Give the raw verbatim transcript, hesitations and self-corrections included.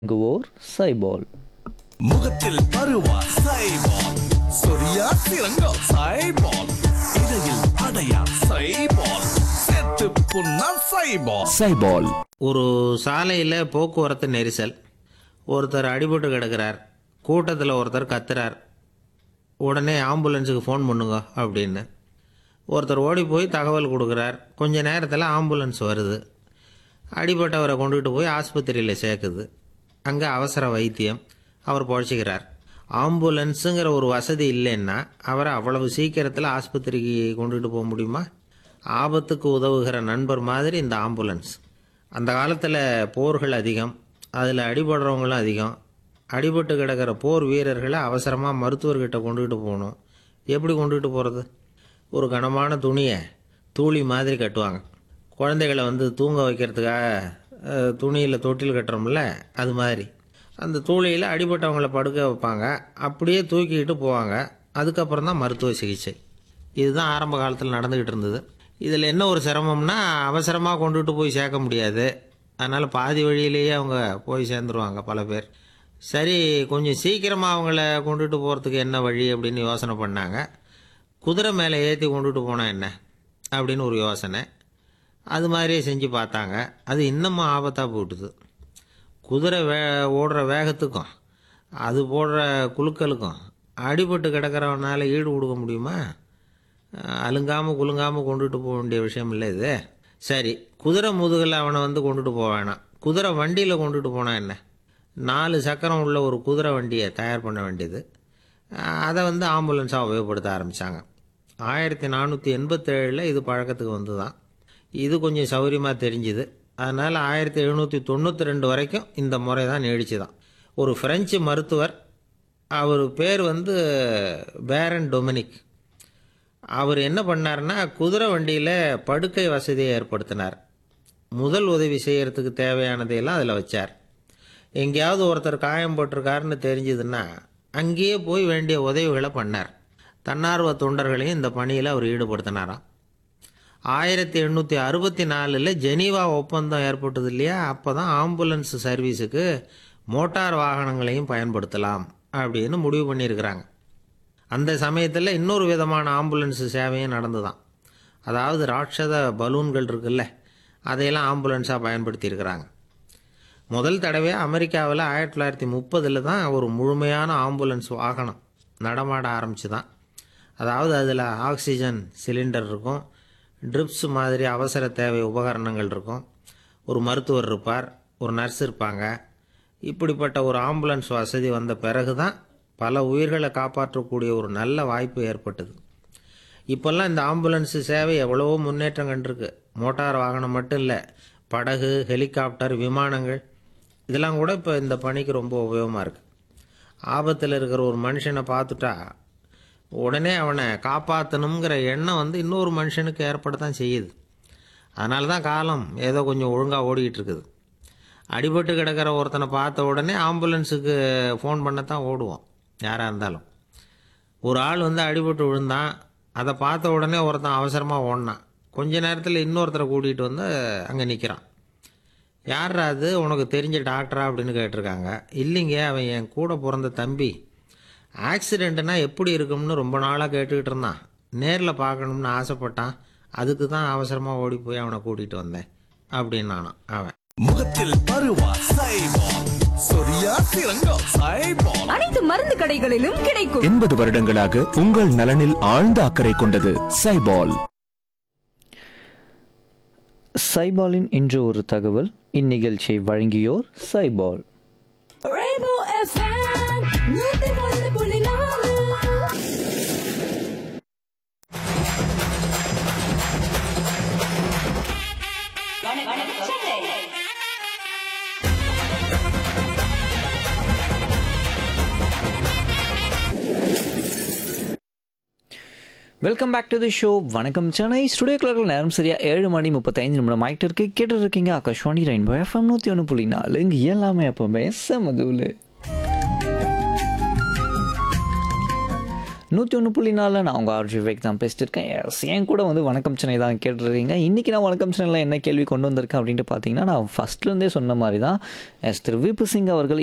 வழங்குவோர் சைபால். முகத்தில் பருவா சைபால், சொரியா சிறங்கா சைபால், இடையில் அடையா சைபால், செத்து புண்ணா சைபால். சைபால். ஒரு சாலையில் போக்குவரத்து நெரிசல். ஒருத்தர் அடிபட்டு கிடக்கிறார். கூட்டத்தில் ஒருத்தர் கத்துறார். உடனே ஆம்புலன்ஸுக்கு ஃபோன் பண்ணுங்க அப்படின்னு ஒருத்தர் ஓடி போய் தகவல் கொடுக்குறார். கொஞ்ச நேரத்தில் ஆம்புலன்ஸ் வருது. அடிபட்டவரை கொண்டுகிட்டு போய் ஆஸ்பத்திரியில் சேர்க்குது. அங்கே அவசர வைத்தியம். அவர் பொழைச்சிக்கிறார். ஆம்புலன்ஸுங்கிற ஒரு வசதி இல்லைன்னா அவரை அவ்வளவு சீக்கிரத்தில் ஆஸ்பத்திரிக்கு கொண்டுகிட்டு போக முடியுமா? ஆபத்துக்கு உதவுகிற நண்பர் மாதிரி இந்த ஆம்புலன்ஸ். அந்த காலத்தில் போர்கள் அதிகம், அதில் அடிபடுறவங்களும் அதிகம். அடிபட்டு கிடக்கிற போர் வீரர்களை அவசரமாக மருத்துவர்கிட்ட கொண்டுகிட்டு போகணும். எப்படி கொண்டுகிட்டு போகிறது? ஒரு கனமான துணியை தூளி மாதிரி கட்டுவாங்க. குழந்தைகளை வந்து தூங்க வைக்கிறதுக்காக துணியில் தொட்டில் கட்டுறோம்ல, அது மாதிரி அந்த தூளியில் அடிபட்டவங்களை படுக்க வைப்பாங்க. அப்படியே தூக்கிக்கிட்டு போவாங்க. அதுக்கப்புறம் தான் மருத்துவ சிகிச்சை. இதுதான் ஆரம்ப காலத்தில் நடந்துக்கிட்டு இருந்தது. இதில் என்ன ஒரு சிரமம்னா, அவசரமாக கொண்டுகிட்டு போய் சேர்க்க முடியாது. அதனால் பாதி வழியிலேயே அவங்க போய் சேர்ந்துருவாங்க பல பேர். சரி, கொஞ்சம் சீக்கிரமாக அவங்கள கொண்டுகிட்டு போகிறதுக்கு என்ன வழி அப்படின்னு யோசனை பண்ணாங்க. குதிரை மேலே ஏற்றி கொண்டுகிட்டு போனால் என்ன அப்படின்னு ஒரு யோசனை. அது மாதிரியே செஞ்சு பார்த்தாங்க. அது இன்னமும் ஆபத்தாக போட்டுது. குதிரை வே ஓடுற வேகத்துக்கும் அது போடுற குலுக்கலுக்கும் அடிபட்டு கிடக்கிறவனால ஈடு கொடுக்க முடியுமா? அலுங்காமல் குலுங்காமல் கொண்டுட்டு போக வேண்டிய விஷயம் இல்லை இது. சரி, குதிரை முதுகில் அவனை வந்து கொண்டுட்டு போக வேணாம். குதிரை வண்டியில் கொண்டுட்டு போனால் என்ன? நாலு சக்கரம் உள்ள ஒரு குதிரை வண்டியை தயார் பண்ண வேண்டியது. அதை வந்து ஆம்புலன்ஸாக உபயோகப்படுத்த ஆரம்பித்தாங்க. ஆயிரத்தி நானூற்றி எண்பத்தேழில் இது பழக்கத்துக்கு வந்து தான். இது கொஞ்சம் சௌகரியமாக தெரிஞ்சுது. அதனால் ஆயிரத்தி எழுநூற்றி தொண்ணூற்றி ரெண்டு வரைக்கும் இந்த முறை தான் நீடிச்சு தான். ஒரு ஃப்ரெஞ்சு மருத்துவர், அவர் பேர் வந்து பேரன் டொமினிக். அவர் என்ன பண்ணார்னா, குதிரை வண்டியில் படுக்கை வசதியை ஏற்படுத்தினார். முதல் உதவி செய்கிறதுக்கு தேவையானதையெல்லாம் அதில் வச்சார். எங்கேயாவது ஒருத்தர் காயம் போட்டிருக்காருன்னு தெரிஞ்சதுன்னா அங்கேயே போய் வேண்டிய உதவிகளை பண்ணார். தன்னார்வ தொண்டர்களையும் இந்த பணியில் அவர் ஈடுபடுத்தினாராம். ஆயிரத்தி எண்ணூற்றி அறுபத்தி நாலில் ஜெனீவா ஒப்பந்தம் ஏற்பட்டது இல்லையா? அப்போ தான் ஆம்புலன்ஸ் சர்வீஸுக்கு மோட்டார் வாகனங்களையும் பயன்படுத்தலாம் அப்படின்னு முடிவு பண்ணியிருக்கிறாங்க. அந்த சமயத்தில் இன்னொரு விதமான ஆம்புலன்ஸ் சேவையும் நடந்து தான். அதாவது ராட்சத பலூன்கள் இருக்குல்ல, அதையெல்லாம் ஆம்புலன்ஸாக பயன்படுத்தியிருக்கிறாங்க. முதல் தடவையாக அமெரிக்காவில் ஆயிரத்தி தொள்ளாயிரத்தி முப்பதில் தான் ஒரு முழுமையான ஆம்புலன்ஸ் வாகனம் நடமாட ஆரம்பிச்சு தான். அதாவது அதில் ஆக்சிஜன் சிலிண்டர் இருக்கும், ட்ரிப்ஸ் மாதிரி அவசர தேவை உபகரணங்கள் இருக்கும், ஒரு மருத்துவர் இருப்பார், ஒரு நர்ஸ் இருப்பாங்க. இப்படிப்பட்ட ஒரு ஆம்புலன்ஸ் வசதி வந்த பிறகு தான் பல உயிர்களை காப்பாற்றக்கூடிய ஒரு நல்ல வாய்ப்பு ஏற்பட்டது. இப்போல்லாம் இந்த ஆம்புலன்ஸ் சேவை எவ்வளவோ முன்னேற்றம் கண்டிருக்கு. மோட்டார் வாகனம் மட்டும் இல்லை, படகு, ஹெலிகாப்டர், விமானங்கள் இதெல்லாம் கூட இப்போ இந்த பணிக்கு ரொம்ப உபயோகமாக இருக்குது. ஆபத்தில் இருக்கிற ஒரு மனுஷனை பார்த்துட்டா உடனே அவனை காப்பாற்றணுங்கிற எண்ணம் வந்து இன்னொரு மனுஷனுக்கு ஏற்படத்தான் செய்யுது. அதனால தான் காலம் ஏதோ கொஞ்சம் ஒழுங்காக ஓடிக்கிட்டு இருக்குது. அடிபட்டு கிடக்கிற ஒருத்தனை பார்த்த உடனே ஆம்புலன்ஸுக்கு ஃபோன் பண்ணத்தான் ஓடுவோம் யாராக இருந்தாலும். ஒரு ஆள் வந்து அடிபட்டு விழுந்தான், அதை பார்த்த உடனே ஒருத்தன் அவசரமாக ஓடினான். கொஞ்ச நேரத்தில் இன்னொருத்தரை கூட்டிகிட்டு வந்து அங்கே நிற்கிறான். யாரா அது, உனக்கு தெரிஞ்ச டாக்டரா அப்படின்னு கேட்டிருக்காங்க. இல்லைங்க, அவன் என் கூட பிறந்த தம்பி. ஆக்சிடெண்ட்டுனா எப்படி இருக்கும்னு ரொம்ப நாளாக கேட்டுக்கிட்டு இருந்தான். நேரில் பார்க்கணும்னு ஆசைப்பட்டான். அதுக்கு தான் அவசரமாக ஓடி போய் அவனை கூட்டிகிட்டு வந்தேன் அப்படின்னு நானான் அவன். முகத்தில் பருவா சைபால், சொரியா சிறங்கா சைபால். அனைத்து மருந்து கடைகளிலும் கிடைக்கும். எண்பது வருடங்களாக உங்கள் நலனில் ஆழ்ந்த அக்கறை கொண்டது சைபால். சைபாலின் இன்று ஒரு தகவல். இந்நிகழ்ச்சியை வழங்கியோர் சைபால். Rainbow எஃப் எம் நூத்தி ஒன்று புள்ளி நாலு. Welcome back to the show. வணக்கம் சென்னை. ஸ்டுடியோ கிளர்க்கில் நேரம் சரியா ஏழு மணி முப்பத்தைந்து நிமிடம் ஆகிட்டு இருக்கு. கேட்டு இருக்கீங்க ஆகாஷ்வாணி ரெயின்போ எஃப்எம் நூற்றி ஒன்று புள்ளி நாலு. இங்கே எல்லாமே எப்போவுமே செமதுவில். நூற்றி ஒன்று புள்ளி நாலில் நான் உங்கள் ஆர்ஜி விவேக் தான் பேசிட்டு இருக்கேன். எஸ், என் கூட வந்து வணக்கம் சென்னை தான் கேட்டுருக்கீங்க. இன்றைக்கி நான் வணக்கம் சென்னையில் என்ன கேள்வி கொண்டு வந்திருக்கேன் அப்படின்ட்டு பார்த்தீங்கன்னா, நான் ஃபஸ்ட்லேருந்தே சொன்ன மாதிரி தான் எஸ் திரு விபு சிங் அவர்கள்